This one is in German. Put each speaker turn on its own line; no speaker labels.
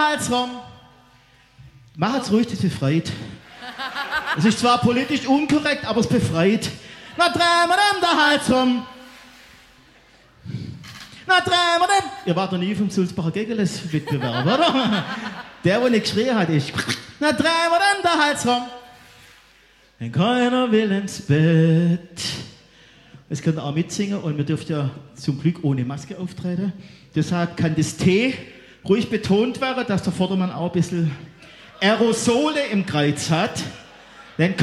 Hals rum. Macht's ruhig, das befreit. Es ist zwar politisch unkorrekt, aber es befreit. Na, drehen wir dem den Hals rum. Na, drehen wir dem. Ihr wart noch nie vom Sulzbacher Gegeles-Wettbewerb, oder? Der nicht geschrien hat, ist. Na, drehen wir dem den Hals rum. Denn keiner will ins Bett. Es könnt ihr auch mitsingen und wir dürfen ja zum Glück ohne Maske auftreten. Deshalb kann das T ruhig betont werden, dass der Vordermann auch ein bisschen Aerosole im Kreuz hat. Denn